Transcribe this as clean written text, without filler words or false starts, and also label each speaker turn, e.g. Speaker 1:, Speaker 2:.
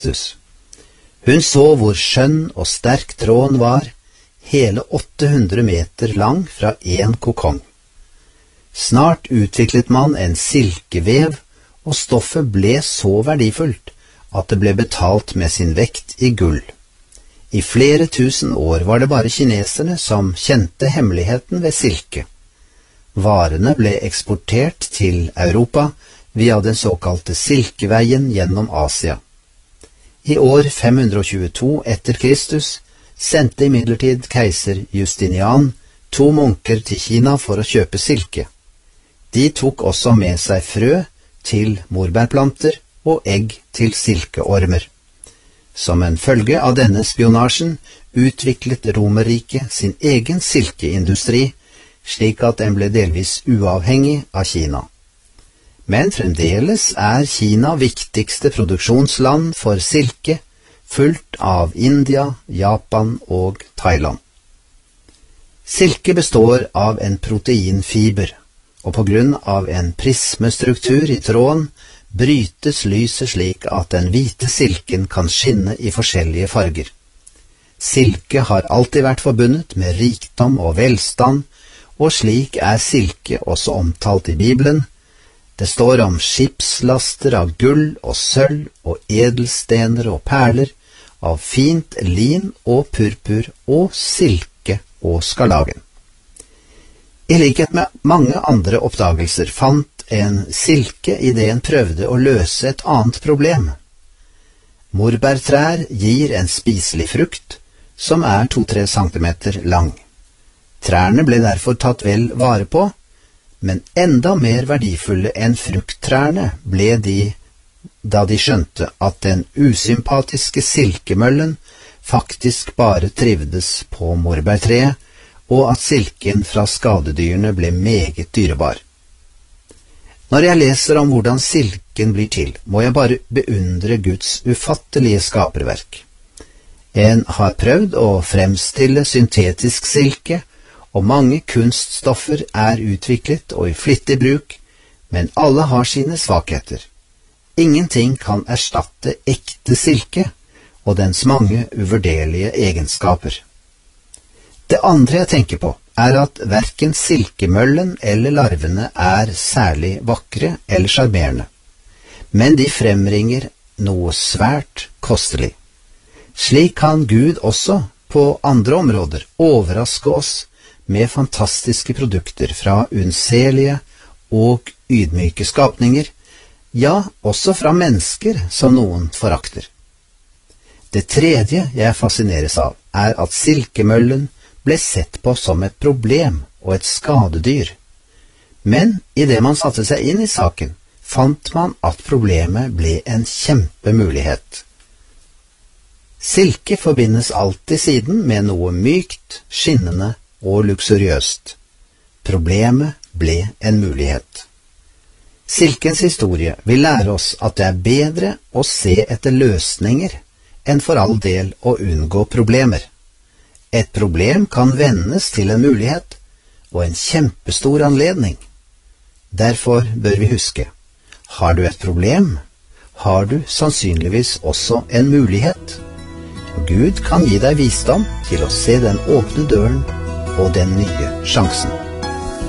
Speaker 1: Kristus. Hun så hvor skjønn og sterk tråden var, hele 800 meter lang fra en kokong. Snart utviklet man en silkevev, og stoffet ble så verdifullt at det ble betalt med sin vekt i gull. I flere tusen år var det bare kineserne som kjente hemmeligheten ved silke. Varene ble eksportert til Europa via den såkalte Silkeveien gjennom Asia. I år 522 etter Kristus sendte imidlertid keiser Justinian 2 munker til Kina for å kjøpe silke. De tok også med seg frø til morbærplanter og egg til silkeormer. Som en følge av denne spionasjen utviklet Romerriket sin egen silkeindustri, slik at den ble delvis uavhengig av Kina. Men fremdeles er Kina viktigste produksjonsland for silke, fulgt av India, Japan og Thailand. Silke består av en proteinfiber, og på grunn av en prismestruktur i tråden brytes lyset slik at den hvite silken kan skinne i forskjellige farger. Silke har alltid vært forbundet med rikdom og velstand, og slik er silke også omtalt i Bibelen. Det står om skipslaster av gull og sølv og edelstener og perler, av fint lin og purpur og silke og skarlagen. I likhet med mange andre oppdagelser fant en silke i det en prøvde å løse et annet problem. Morbærtrær gir en spiselig frukt, som er 2-3 centimeter lang. Trærne ble derfor tatt vel vare på, men enda mer verdifulle enn frukttrærne ble de da de skjønte at den usympatiske silkemøllen faktisk bare trivdes på morbærtreet, og at silken fra skadedyrene ble meget dyrebar. Når jeg leser om hvordan silken blir til, må jeg bare beundre Guds ufattelige skaperverk. En har prøvd å fremstille syntetisk silke, og mange kunststoffer er utviklet og i flittig bruk, men alle har sine svakheter. Ingenting kan erstatte ekte silke og dens mange uvurderlige egenskaper. Det andre jeg tenker på, er at hverken silkemøllen eller larvene er særlig vakre eller sjarmerende, men de fremringer noe svært kostelig. Slik kan Gud også på andre områder overraske oss med fantastiske produkter fra unnselige og ydmyke skapninger, ja, også fra mennesker som noen forakter. Det tredje jeg fascineres av, er at silkemøllen ble sett på som et problem og et skadedyr. Men i det man satte seg inn i saken, fant man at problemet ble en kjempemulighet. Silke forbindes alltid siden med noe mykt, skinnende og luksuriøst. Problemet ble en mulighet. Silkens historie vil lære oss at det er bedre å se etter løsninger enn for all del å unngå problemer. Et problem kan vendes til en mulighet og en kjempestor anledning. Derfor bør vi huske, har du et problem, har du sannsynligvis også en mulighet. Gud kan gi deg visdom til å se den åpne døren og den nye sjansen.